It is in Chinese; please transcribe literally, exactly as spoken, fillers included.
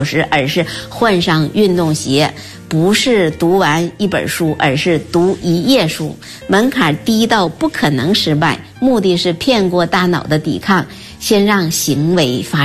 时，而是换上运动鞋，不是读完一本书，而是读一页书。门槛低到不可能失败，目的是骗过大脑的抵抗，先让行为发